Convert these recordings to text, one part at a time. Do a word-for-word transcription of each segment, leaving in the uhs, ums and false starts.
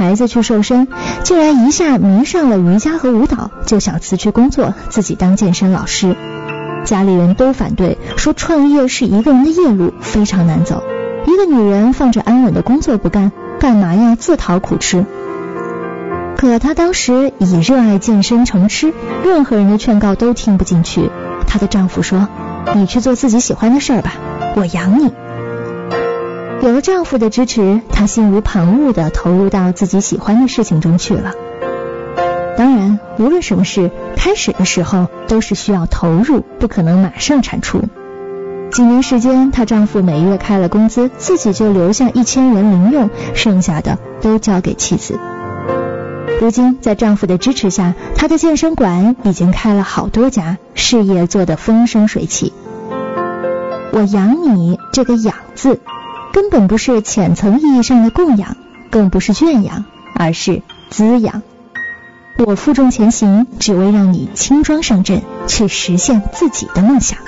孩子去瘦身，竟然一下迷上了瑜伽和舞蹈，就想辞去工作，自己当健身老师。家里人都反对，说创业是一个人的夜路，非常难走。一个女人放着安稳的工作不干，干嘛要自讨苦吃？可她当时以热爱健身成痴，任何人的劝告都听不进去。她的丈夫说，你去做自己喜欢的事儿吧，我养你。有了丈夫的支持，她心无旁骛地投入到自己喜欢的事情中去了。当然，无论什么事，开始的时候都是需要投入，不可能马上产出。几年时间，她丈夫每月开了工资，自己就留下一千元零用，剩下的都交给妻子。如今在丈夫的支持下，她的健身馆已经开了好多家，事业做得风生水起。我养你这个养字，根本不是浅层意义上的供养，更不是圈养，而是滋养。我负重前行，只为让你轻装上阵，去实现自己的梦想。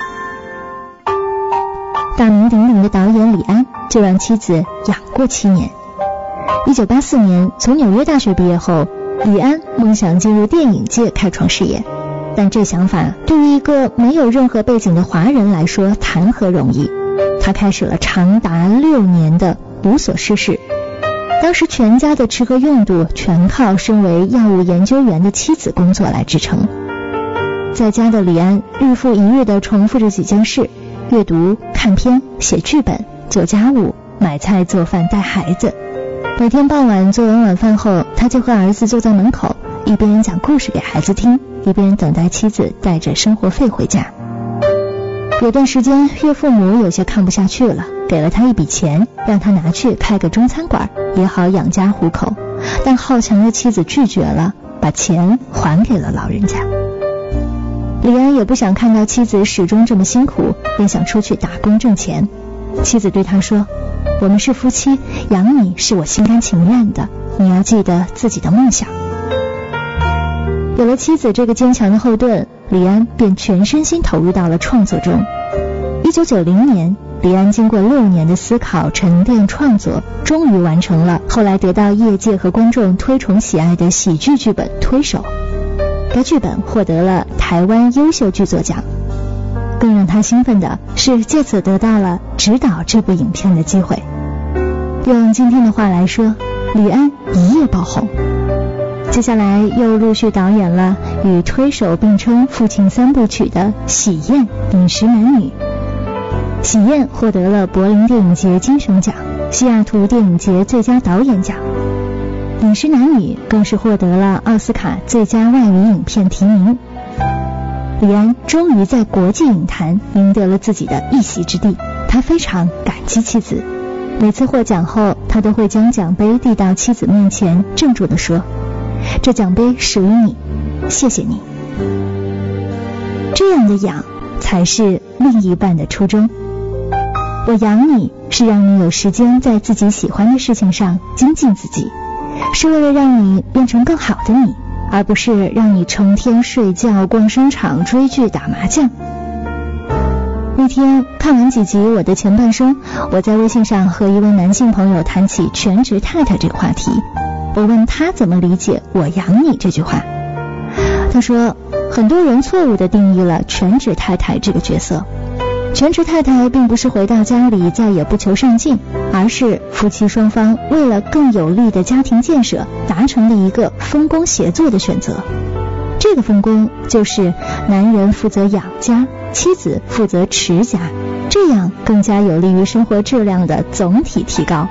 大名鼎鼎的导演李安就让妻子养过七年。一九八四年从纽约大学毕业后，李安梦想进入电影界开创事业，但这想法对于一个没有任何背景的华人来说谈何容易。他开始了长达六年的无所事事，当时全家的吃喝用度全靠身为药物研究员的妻子工作来支撑。在家的李安日复一日地重复着几件事：阅读、看片、写剧本、做家务、买菜、做饭、带孩子。每天傍晚做完晚饭后，他就和儿子坐在门口，一边讲故事给孩子听，一边等待妻子带着生活费回家。有段时间，岳父母有些看不下去了，给了他一笔钱，让他拿去开个中餐馆，也好养家糊口。但好强的妻子拒绝了，把钱还给了老人家。李安也不想看到妻子始终这么辛苦，便想出去打工挣钱。妻子对他说，我们是夫妻，养你是我心甘情愿的，你要记得自己的梦想。有了妻子这个坚强的后盾，李安便全身心投入到了创作中。一九九零年，李安经过六年的思考、沉淀、创作，终于完成了后来得到业界和观众推崇喜爱的喜剧剧本《推手》。该剧本获得了台湾优秀剧作奖。更让他兴奋的是，借此得到了指导这部影片的机会。用今天的话来说，李安一夜爆红。接下来又陆续导演了与推手并称父亲三部曲的《喜宴》《饮食男女》。《喜宴》获得了柏林电影节金熊奖、西雅图电影节最佳导演奖，《饮食男女》更是获得了奥斯卡最佳外语影片提名。李安终于在国际影坛赢得了自己的一席之地，他非常感激妻子。每次获奖后，他都会将奖杯递到妻子面前，郑重地说，这奖杯属于你，谢谢你。这样的养才是另一半的初衷。我养你是让你有时间在自己喜欢的事情上精进自己，是为了让你变成更好的你，而不是让你成天睡觉、逛商场、追剧、打麻将。那天看完几集《我的前半生》，我在微信上和一位男性朋友谈起全职太太这个话题。我问他怎么理解我养你这句话。他说，很多人错误地定义了全职太太这个角色。全职太太并不是回到家里再也不求上进，而是夫妻双方为了更有力的家庭建设达成的一个分工协作的选择。这个分工就是男人负责养家，妻子负责持家，这样更加有利于生活质量的总体提高。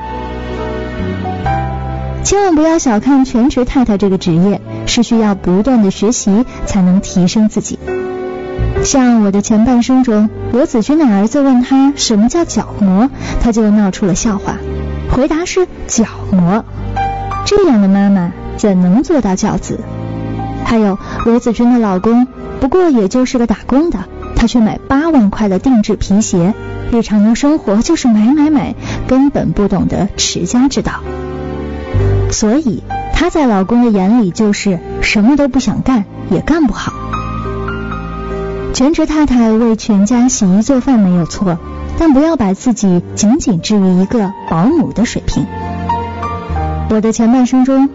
千万不要小看全职太太这个职业，是需要不断的学习才能提升自己。像我的前半生中，罗子君的儿子问他什么叫角膜，他就闹出了笑话，回答是角膜。这样的妈妈怎能做到教子？还有罗子君的老公，不过也就是个打工的，他却买八万块的定制皮鞋，日常的生活就是买买买，根本不懂得持家之道。所以她在老公的眼里就是什么都不想干，也干不好。全职太太为全家洗衣做饭没有错，但不要把自己仅仅置于一个保姆的水平。我的前半生中